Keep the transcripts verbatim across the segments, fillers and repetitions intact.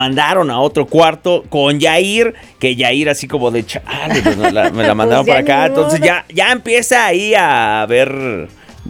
mandaron a otro cuarto con Yair, que Yair así como de chale, pues me la, me la mandaron pues para acá. Entonces ya, ya empieza ahí a ver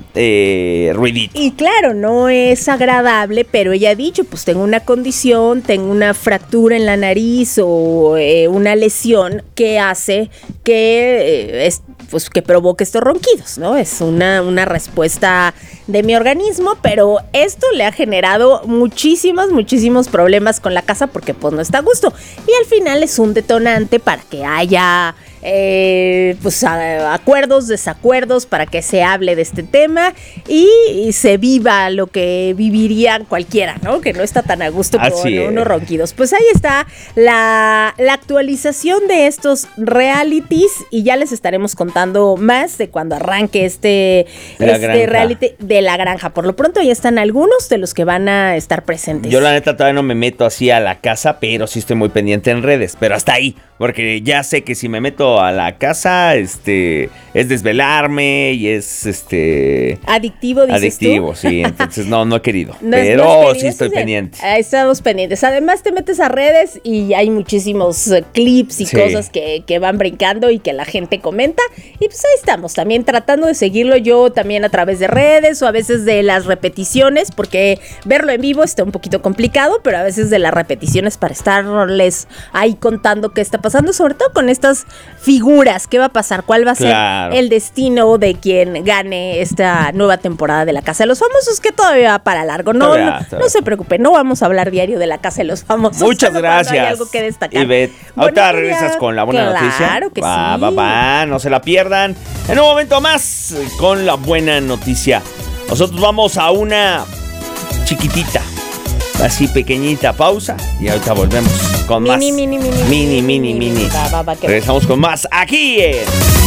eh, ruidito. Y claro, no es agradable, pero ella ha dicho, pues tengo una condición, tengo una fractura en la nariz o eh, una lesión que hace que, eh, es, pues, que provoque estos ronquidos, ¿no? Es una, una respuesta de mi organismo, pero esto le ha generado muchísimos, muchísimos problemas con la casa porque pues no está a gusto. Y al final es un detonante para que haya eh, pues a, acuerdos, desacuerdos, para que se hable de este tema y, y se viva lo que viviría cualquiera, ¿no? Que no está tan a gusto con unos ronquidos. Pues ahí está la, la actualización de estos realities y ya les estaremos contando más de cuando arranque este, este reality de La Granja. Por lo pronto ya están algunos de los que van a estar presentes. Yo la neta todavía no me meto así a la casa, pero sí estoy muy pendiente en redes, pero hasta ahí, porque ya sé que si me meto a la casa, este, es desvelarme y es, este... Adictivo, dices Adictivo, tú. sí, entonces no, no he querido, no pero sí estoy pendiente. Ahí estamos pendientes. Además te metes a redes y hay muchísimos uh, clips y sí. cosas que, que van brincando y que la gente comenta y pues ahí estamos, también tratando de seguirlo yo también a través de redes o a veces de las repeticiones, porque verlo en vivo está un poquito complicado, pero a veces de las repeticiones para estarles ahí contando qué está pasando, sobre todo con estas figuras, qué va a pasar, cuál va a claro. ser el destino de quien gane esta nueva temporada de La Casa de los Famosos, que todavía va para largo. No, todavía, no, todavía. no se preocupe, no vamos a hablar diario de La Casa de los Famosos. Muchas gracias. Hay algo que destacar. Ivette, ahorita regresas con la buena claro noticia. Claro que va, sí. Va, va, no se la pierdan. En un momento más con la buena noticia. Nosotros vamos a una chiquitita, así pequeñita pausa y ahorita volvemos con mini, más. Mini, mini, mini. Mini, mini, mini. Va, va, va, Regresamos con más aquí en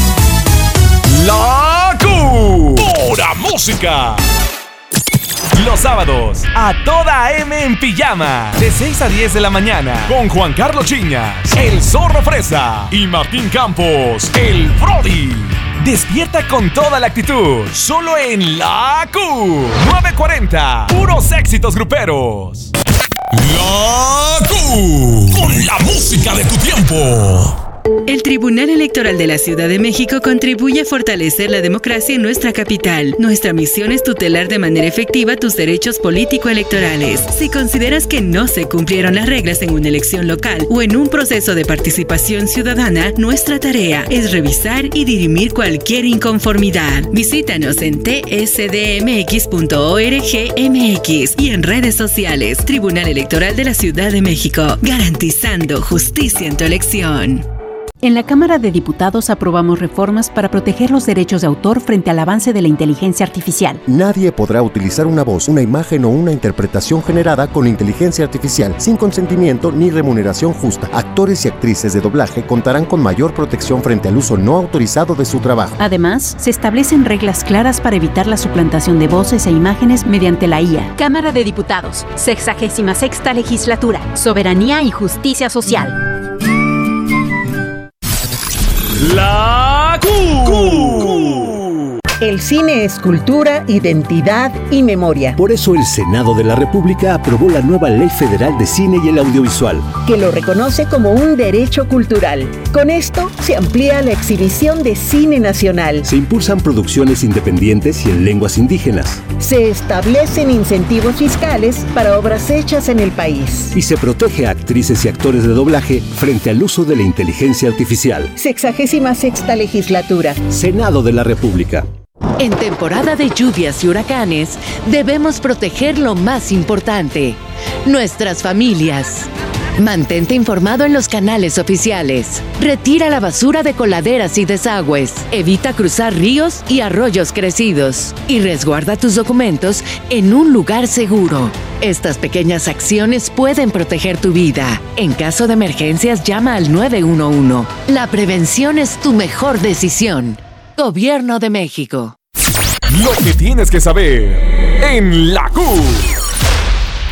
La Q. Pura música. Los sábados, a toda M en pijama, de seis a diez de la mañana, con Juan Carlos Chiñas, el Zorro Fresa y Martín Campos, el Brody. Despierta con toda la actitud, solo en La Q. nueve cuarenta, puros éxitos gruperos. La Q, con la música de tu tiempo. El Tribunal Electoral de la Ciudad de México contribuye a fortalecer la democracia en nuestra capital. Nuestra misión es tutelar de manera efectiva tus derechos político-electorales. Si consideras que no se cumplieron las reglas en una elección local o en un proceso de participación ciudadana, nuestra tarea es revisar y dirimir cualquier inconformidad. Visítanos en t s d m x punto org m x y en redes sociales. Tribunal Electoral de la Ciudad de México, garantizando justicia en tu elección. En la Cámara de Diputados aprobamos reformas para proteger los derechos de autor frente al avance de la inteligencia artificial. Nadie podrá utilizar una voz, una imagen o una interpretación generada con inteligencia artificial sin consentimiento ni remuneración justa. Actores y actrices de doblaje contarán con mayor protección frente al uso no autorizado de su trabajo. Además, se establecen reglas claras para evitar la suplantación de voces e imágenes mediante la I A. Cámara de Diputados, sexagésima sexta legislatura, soberanía y justicia social. La Q. El cine es cultura, identidad y memoria. Por eso el Senado de la República aprobó la nueva Ley Federal de Cine y el Audiovisual, que lo reconoce como un derecho cultural. Con esto se amplía la exhibición de cine nacional. Se impulsan producciones independientes y en lenguas indígenas. Se establecen incentivos fiscales para obras hechas en el país. Y se protege a actrices y actores de doblaje frente al uso de la inteligencia artificial. Sexagésima sexta legislatura. Senado de la República. En temporada de lluvias y huracanes, debemos proteger lo más importante, nuestras familias. Mantente informado en los canales oficiales. Retira la basura de coladeras y desagües. Evita cruzar ríos y arroyos crecidos. Y resguarda tus documentos en un lugar seguro. Estas pequeñas acciones pueden proteger tu vida. En caso de emergencias, llama al nueve uno uno. La prevención es tu mejor decisión. Gobierno de México. Lo que tienes que saber en La Q.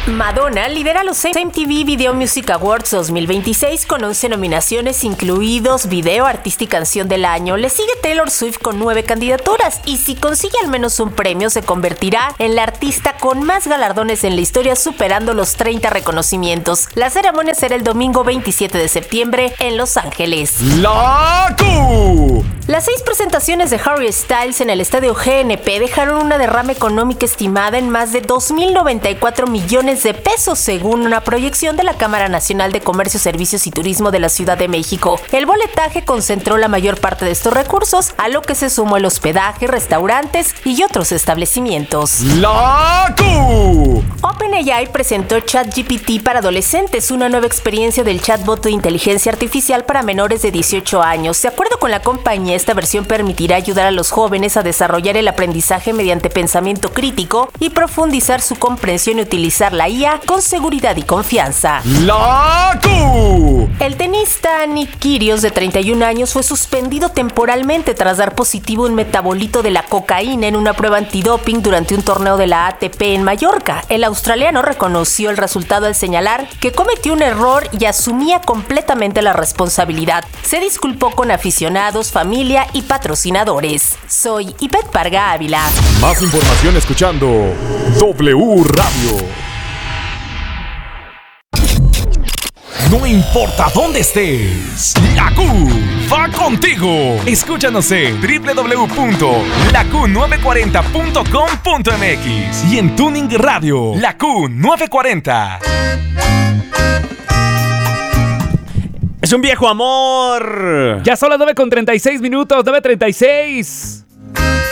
Madonna lidera los M T V Video Music Awards dos mil veintiséis con once nominaciones, incluidos Video, Artista y Canción del Año. Le sigue Taylor Swift con nueve candidaturas y si consigue al menos un premio se convertirá en la artista con más galardones en la historia, superando los treinta reconocimientos. La ceremonia será el domingo veintisiete de septiembre en Los Ángeles. ¡La Q! Las seis presentaciones de Harry Styles en el estadio G N P dejaron una derrama económica estimada en más de dos mil noventa y cuatro millones de pesos, según una proyección de la Cámara Nacional de Comercio, Servicios y Turismo de la Ciudad de México. El boletaje concentró la mayor parte de estos recursos, a lo que se sumó el hospedaje, restaurantes y otros establecimientos. ¡La Q! OpenAI presentó ChatGPT para adolescentes, una nueva experiencia del chatbot de inteligencia artificial para menores de dieciocho años. De acuerdo con la compañía, esta versión permitirá ayudar a los jóvenes a desarrollar el aprendizaje mediante pensamiento crítico y profundizar su comprensión y utilizar la I A con seguridad y confianza. ¡La Q! El tenista Nick Kyrgios, de treinta y un años, fue suspendido temporalmente tras dar positivo un metabolito de la cocaína en una prueba antidoping durante un torneo de la A T P en Mallorca. El australiano reconoció el resultado al señalar que cometió un error y asumía completamente la responsabilidad. Se disculpó con aficionados, familia y patrocinadores. Soy Ivette Parga Ávila. Más información escuchando W Radio. No importa dónde estés, la Q va contigo. Escúchanos en doble u doble u doble u punto la q nueve cuarenta punto com punto m x y en Tuning Radio, la Q nueve cuarenta. Es un viejo amor. Ya son las nueve con treinta y seis minutos, nueve treinta y seis.